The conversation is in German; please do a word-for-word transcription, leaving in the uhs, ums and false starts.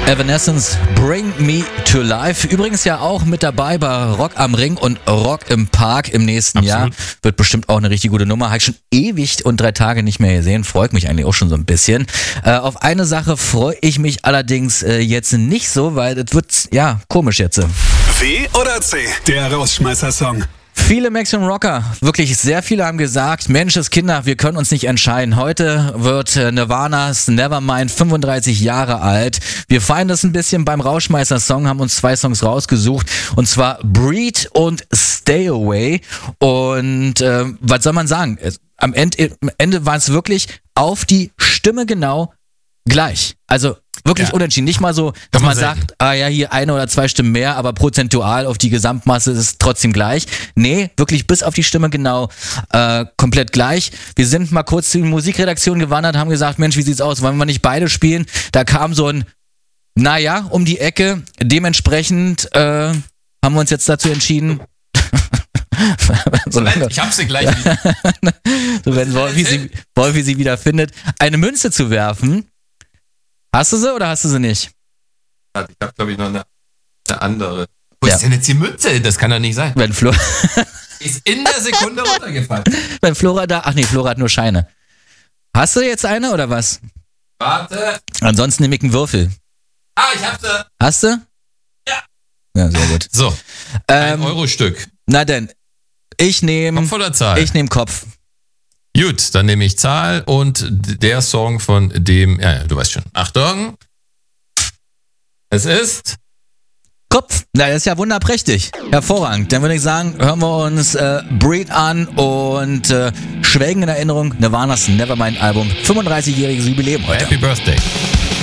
Evanescence, Bring Me to Life. Übrigens ja auch mit dabei bei Rock am Ring und Rock im Park im nächsten Absolut. Jahr. Wird bestimmt auch eine richtig gute Nummer. Habe ich schon ewig und drei Tage nicht mehr gesehen. Freut mich eigentlich auch schon so ein bisschen. Äh, auf eine Sache freue ich mich allerdings äh, jetzt nicht so, weil das wird, ja, komisch jetzt. W oder C? Der Rausschmeißer-Song. Viele Maximum Rocker, wirklich sehr viele haben gesagt, Mensch, Kinder, wir können uns nicht entscheiden. Heute wird Nirvana's Nevermind fünfunddreißig Jahre alt. Wir feiern das ein bisschen beim Rausschmeißer-Song, haben uns zwei Songs rausgesucht, und zwar Breed und Stay Away. Und äh, was soll man sagen? Am Ende, am Ende war es wirklich auf die Stimme genau gleich. Also wirklich ja. unentschieden. Nicht mal so, dass man sagt, ah ja, hier eine oder zwei Stimmen mehr, aber prozentual auf die Gesamtmasse ist es trotzdem gleich. Nee, wirklich bis auf die Stimme genau äh, komplett gleich. Wir sind mal kurz zur Musikredaktion gewandert, haben gesagt, Mensch, wie sieht's aus? Wollen wir nicht beide spielen? Da kam so ein, naja, um die Ecke. Dementsprechend äh, haben wir uns jetzt dazu entschieden, Solange, ich hab sie gleich wieder. So, wenn Wolfi sie, Wolfi sie wieder findet, eine Münze zu werfen. Hast du sie oder hast du sie nicht? Ich habe, glaube ich, noch eine, eine andere. Wo ja. ist denn jetzt die Münze? Das kann doch nicht sein. Wenn Flo ist in der Sekunde runtergefallen. Wenn Flora da... Ach nee, Flora hat nur Scheine. Hast du jetzt eine oder was? Warte. Ansonsten nehme ich einen Würfel. Ah, ich hab sie. Hast du? Ja. Ja, sehr gut. So, ein ähm, Euro-Stück. Na denn, ich nehme... Kopf oder Zahl? Ich nehme Kopf. Gut, dann nehme ich Zahl und der Song von dem, ja, ja, du weißt schon. Achtung. Es ist Kopf. Na, das ist ja wunderprächtig. Hervorragend. Dann würde ich sagen, hören wir uns äh, Breed an und äh, schwelgen in Erinnerung Nirvana's Nevermind Album. fünfunddreißigjähriges Jubiläum heute. Happy Birthday.